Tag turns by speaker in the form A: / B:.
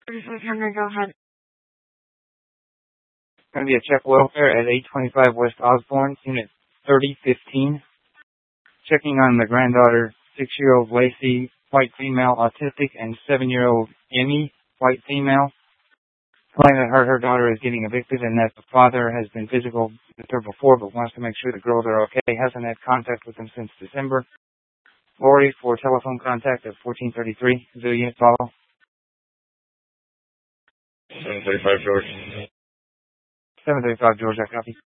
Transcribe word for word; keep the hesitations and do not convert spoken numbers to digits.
A: Go ahead.
B: Going to be a check welfare at eight twenty-five West Osborne, Unit thirty fifteen. Checking on the granddaughter, six-year-old Lacey, white female, autistic, and seven-year-old Emmy, white female. Telling that her, her daughter is getting evicted and that the father has been physical with her before but wants to make sure the girls are okay. Hasn't had contact with them since December. Lori for telephone contact at fourteen thirty-three. Zoo unit follow.
C: seven thirty-five George.
B: seven thirty-five George, I copy.